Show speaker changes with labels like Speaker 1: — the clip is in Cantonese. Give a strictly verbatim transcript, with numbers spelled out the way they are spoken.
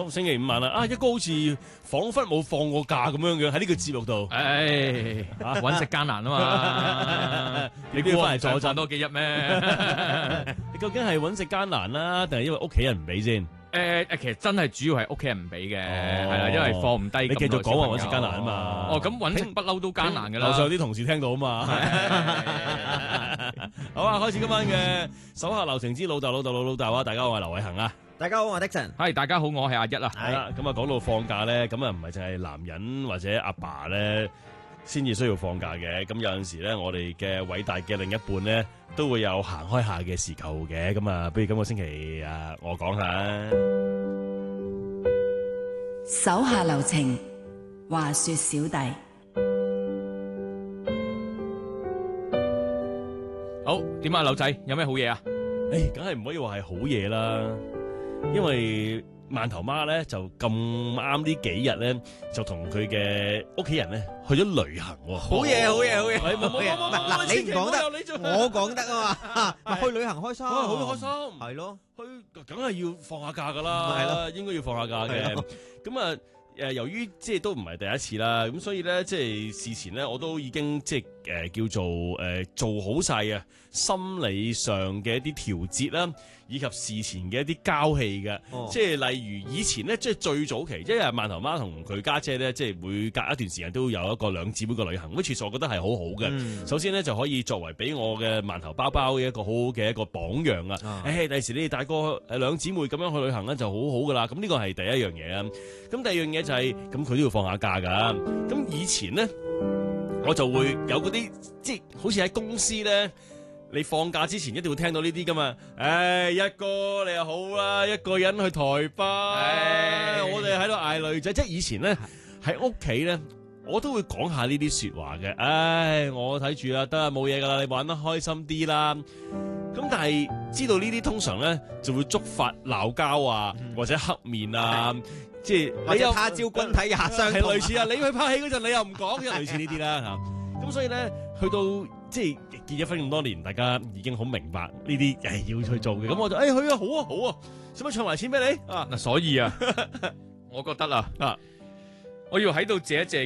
Speaker 1: 好，星期五晚啦，啊，一哥好似彷彿冇放過假咁樣嘅喺呢個節目度。
Speaker 2: 唉，揾食艱難啊嘛，
Speaker 1: 你都要翻嚟坐陣
Speaker 2: 賺多幾日咩？
Speaker 1: 你究竟係揾食艱難啦，定係因為屋企人唔俾先？
Speaker 2: 誒誒，其實真係主要係屋企人唔俾嘅，
Speaker 1: 哦
Speaker 2: 係啦，因為放唔低。
Speaker 1: 你繼續講話揾食艱難啊嘛。
Speaker 2: 哦，咁揾食不嬲都艱難㗎啦。
Speaker 1: 樓上有啲同事聽到啊嘛。好啊，開始今晚嘅手下留情之老豆老豆老老豆啊！大家好，我係劉偉恒啊。
Speaker 3: 大家好，我係 Dixon。
Speaker 2: 係，大家好，我係阿一啊。
Speaker 1: 係啦，咁啊講到放假咧，咁啊唔係淨係男人或者阿爸咧先至需要放假嘅，咁有陣時咧，我哋嘅偉大嘅另一半咧都會有行開下嘅時候嘅，咁啊，不如今個星期啊，我講下
Speaker 4: 手下留情，話說小弟。
Speaker 2: 好，點啊，柳仔，有咩好嘢啊？
Speaker 1: 誒，梗係唔可以話係好嘢啦，因為饅頭媽咧就咁啱呢幾日咧，就同佢嘅屋企人咧去咗旅行喎。
Speaker 3: 好嘢，好嘢，好嘢。
Speaker 1: 係冇冇冇冇冇，
Speaker 3: 嗱，你唔講得，我講得啊嘛。去旅行開心，
Speaker 1: 好開心，
Speaker 3: 係咯。
Speaker 1: 去梗係要放下假噶啦，
Speaker 3: 係咯，
Speaker 1: 應該要放下假嘅。咁啊。誒，由於即係都唔係第一次啦，咁所以咧，即係事前咧，我都已經即係誒、呃、叫做誒、呃、做好晒啊心理上嘅一啲調節啦，以及事前嘅一啲交戲嘅，哦、即係例如以前咧，即係最早期，因為饅頭媽同佢家姐咧，即係每隔一段時間都有一個兩姊妹嘅旅行，咁其實我覺得係好好嘅。嗯、首先咧就可以作為俾我嘅饅頭包包嘅一個好好嘅一個榜樣啊！誒，第時你哋大個誒兩姊妹咁樣去旅行咧就好好噶啦，咁呢個係第一樣嘢啊。咁第二樣嘢就係咁，佢都要放下假噶。咁以前咧，我就會有嗰啲即係好似喺公司咧，你放假之前一定會聽到呢啲噶嘛。誒，一哥你又好啦，一個人去台北，我哋喺度嗌女仔。即係以前咧喺屋企咧，我都會講下呢啲說話嘅。唉，我睇住啦，得啦，冇嘢噶啦，你玩得開心啲啦。咁但係知道呢啲通常咧就會觸發鬧交啊，嗯、或者黑面啊。即係
Speaker 3: 或者他朝君體也相同，
Speaker 1: 係類似啊！你去拍戲嗰陣，你又唔講，即係類似呢啲啦嚇。咁所以咧，去到即係結咗婚咁多年，大家已經好明白呢啲誒要去做嘅。咁我就誒、哎、去啊，好啊，好啊，使乜唱埋錢俾你啊？
Speaker 2: 嗱，所以啊，我覺得啊，啊，我要喺度謝一謝。